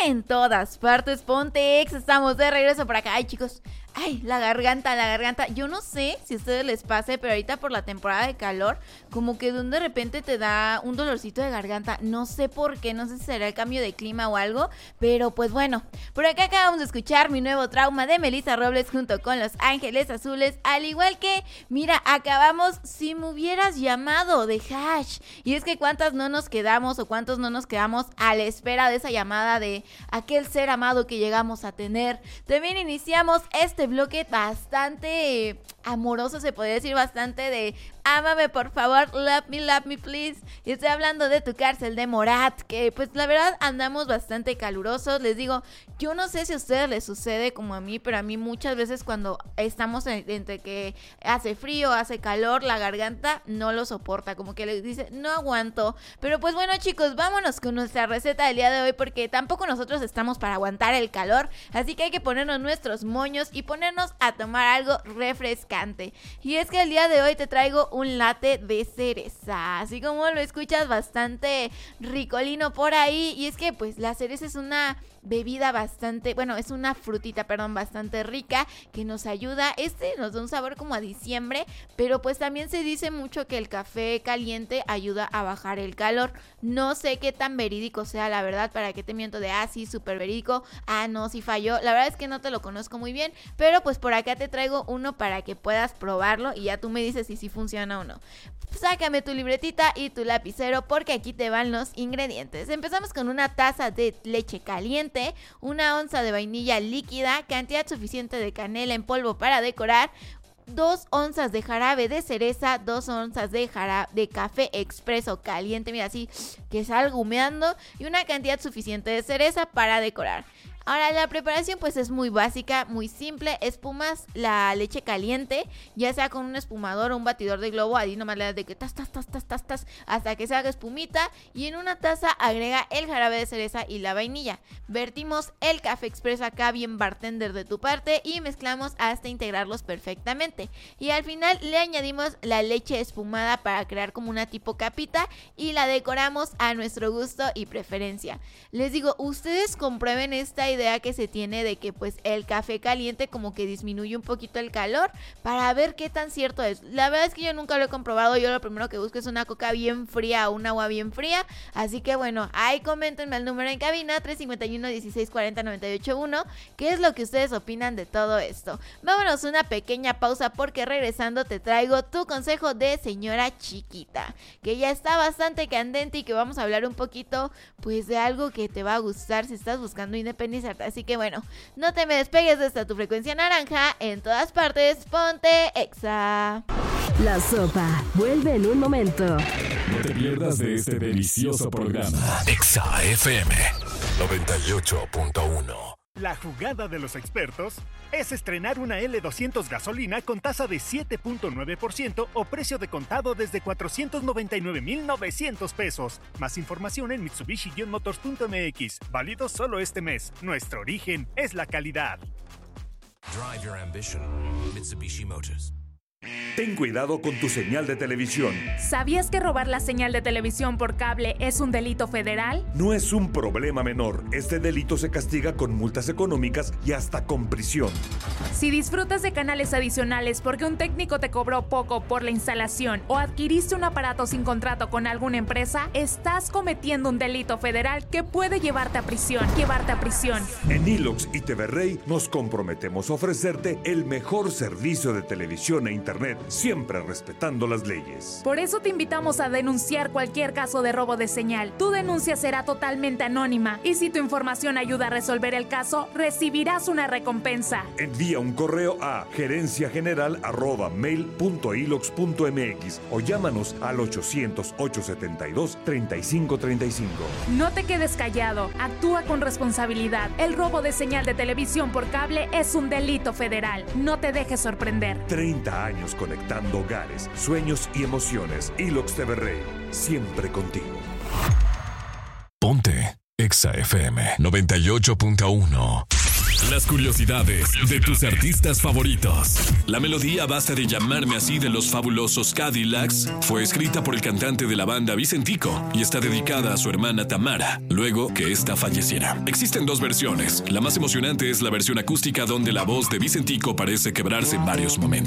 en todas partes, Ponte Exa. Estamos de regreso por acá. Ay, chicos, ay, la garganta. Yo no sé si a ustedes les pase, pero ahorita por la temporada de calor, como que de repente te da un dolorcito de garganta. No sé por qué, no sé si será el cambio de clima o algo, pero pues bueno. Por acá acabamos de escuchar Mi Nuevo Trauma de Melissa Robles junto con Los Ángeles Azules. Al igual que, mira, acabamos Si Me Hubieras Llamado de Hash. Y es que cuántas no nos quedamos o cuántos no nos quedamos a la espera de esa llamada de aquel ser amado que llegamos a tener. También iniciamos este bloque bastante amoroso, se podría decir, bastante de ámame por favor, love me please. Y estoy hablando de Tu Cárcel de Morat, que pues la verdad andamos bastante calurosos. Les digo, yo no sé si a ustedes les sucede como a mí, pero a mí muchas veces cuando estamos entre que hace frío, hace calor, la garganta no lo soporta, como que les dice, no aguanto. Pero pues bueno, chicos, vámonos con nuestra receta del día de hoy, porque tampoco nosotros estamos para aguantar el calor, así que hay que ponernos nuestros moños y ponernos a tomar algo refrescante. Y es que el día de hoy te traigo un latte de cereza, así como lo escuchas, bastante ricolino por ahí. Y es que pues la cereza es una bebida bastante, bueno, es una frutita, bastante rica, que nos ayuda, nos da un sabor como a diciembre, pero pues también se dice mucho que el café caliente ayuda a bajar el calor. No sé qué tan verídico sea, la verdad, para qué te miento de, sí, súper verídico, no, sí falló, la verdad es que no te lo conozco muy bien, pero pues por acá te traigo uno para que puedas probarlo y ya tú me dices si sí funciona o no. Sácame tu libretita y tu lapicero, porque aquí te van los ingredientes. Empezamos con una taza de leche caliente, una onza de vainilla líquida, cantidad suficiente de canela en polvo para decorar, 2 onzas de jarabe de cereza, 2 onzas de café expreso caliente, mira, así que salga humeando, y una cantidad suficiente de cereza para decorar. Ahora, la preparación pues es muy básica, muy simple. Espumas la leche caliente, ya sea con un espumador o un batidor de globo, ahí nomás le das de que tas hasta que se haga espumita, y en una taza agrega el jarabe de cereza y la vainilla. Vertimos el café expreso acá, bien bartender de tu parte, y mezclamos hasta integrarlos perfectamente. Y al final le añadimos la leche espumada para crear como una tipo capita, y la decoramos a nuestro gusto y preferencia. Les digo, ustedes comprueben esta idea que se tiene de que pues el café caliente como que disminuye un poquito el calor, para ver qué tan cierto es. La verdad es que yo nunca lo he comprobado, yo lo primero que busco es una coca bien fría o un agua bien fría, así que bueno, ahí coméntenme al número en cabina 351-1640-981 qué es lo que ustedes opinan de todo esto. Vámonos a una pequeña pausa, porque regresando te traigo tu consejo de señora chiquita, que ya está bastante candente y que vamos a hablar un poquito pues de algo que te va a gustar si estás buscando independizarte. Así que bueno, no te me despegues de esta tu frecuencia naranja, en todas partes, Ponte Exa. La Sopa vuelve en un momento. No te pierdas de este delicioso programa. Exa FM 98.1. La jugada de los expertos es estrenar una L200 gasolina con tasa de 7.9% o precio de contado desde 499,900 pesos. Más información en Mitsubishi-motors.mx. Válido solo este mes. Nuestro origen es la calidad. Drive your ambition. Mitsubishi Motors. Ten cuidado con tu señal de televisión. ¿Sabías que robar la señal de televisión por cable es un delito federal? No es un problema menor. Este delito se castiga con multas económicas y hasta con prisión. Si disfrutas de canales adicionales porque un técnico te cobró poco por la instalación o adquiriste un aparato sin contrato con alguna empresa, estás cometiendo un delito federal que puede llevarte a prisión. En Ilox y TV Rey nos comprometemos a ofrecerte el mejor servicio de televisión e internet, siempre respetando las leyes. Por eso te invitamos a denunciar cualquier caso de robo de señal. Tu denuncia será totalmente anónima y si tu información ayuda a resolver el caso, recibirás una recompensa. Envía un correo a gerenciageneral@mail.ilox.mx o llámanos al 800-872-3535. No te quedes callado, actúa con responsabilidad. El robo de señal de televisión por cable es un delito federal. No te dejes sorprender. 30 años conectando hogares, sueños y emociones. Ilox TV Rey, siempre contigo. Ponte Exa FM 98.1. Las curiosidades de tus artistas favoritos. La melodía Basta de llamarme así de los fabulosos Cadillacs fue escrita por el cantante de la banda Vicentico y está dedicada a su hermana Tamara, luego que ésta falleciera. Existen dos versiones. La más emocionante es la versión acústica donde la voz de Vicentico parece quebrarse en varios momentos.